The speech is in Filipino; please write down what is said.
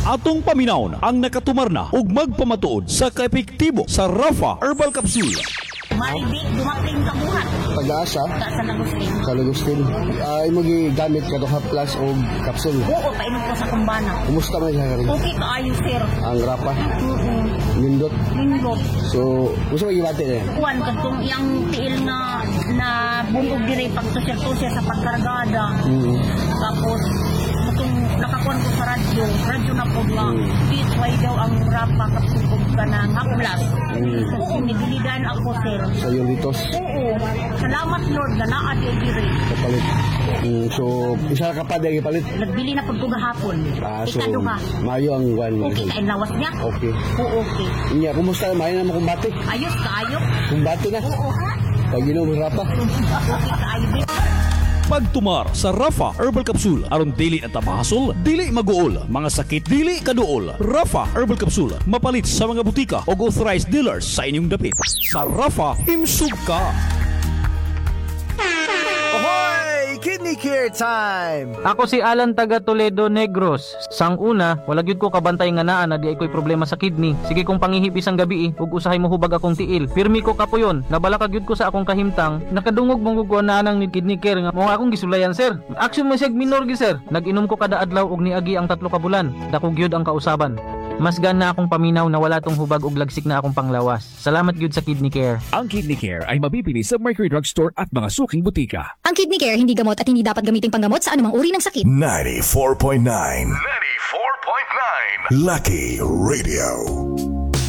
Atong paminawon ang nakatumar na ug magpamatuod sa kaepektibo sa Rafa Herbal Capsule. Maribik, dumating ka buhat. Pag-asa Ka sa Lagostin. sa Lagostin. Ay magigamit ka to plus o kapsul. Oo, painom ko sa kumbana. Kumusta man siya rin? Okay kaayo, sir. Ang rapa, Oo. nindot. Lindot. So, gusto mo ibati na yan? Kuwan, katong iyang tiil na bunog dire pag tusya sa pagkargada. Tapos, itong nakakuan ko sa radyo na po nga. This way daw ang rapa kapsupog ka na ngaplas. Oo, nibilidan ako, sir. Sa Yolitos, Oo. Salamat, Lord, na naadi dire. kapalit. So, isa ka pa dahil palit. Nagbili na pag gahapon. So, Ikaduha. mayo ang one. Okay, kain lawas niya? Okay. Oo, okay. Inya, kumusta na? Mayo na mo kumbati. Ayos ka, ayos. Kumbati na. Oo, ha? Pag inom ng rapa. Okay ka, ayos. Pagtumar sa Rafa Herbal Capsule aron dili at tabahasol, dili maguol, mga sakit dili kaduol. Rafa Herbal Capsule mapalit sa mga butika o authorized dealers sa inyong dapit. Sa Rafa, imsug ka. Ahoy! Kidney Care Time! Ako si Alan taga Toledo Negros. Sang una, wala gyud ko kabantay nga naa na di ay ko'y problema sa kidney. Sige kong pangihip isang gabi ug usahay mo hubag akong tiil. Pirmi ko kapuyon. Nabalaka gyud ko sa akong kahimtang. Nakadungog mong guguan na nang ni kidney care nga mo akong gisulayan sir. Action man siya minor gi sir. Nag-inom ko kada adlaw ug niagi ang 3 ka bulan. Dako gyud ang kausaban. Mas na akong paminaw na wala tong hubag ug lagsik na akong panglawas. Salamat gyud sa kidney care. Ang Kidney Care ay mabibili sa Mercury Drug Store at mga suking butika. Ang kidney care hindi gamot at hindi dapat gamitin panggamot sa anumang uri ng sakit. 94.9 Lucky Radio.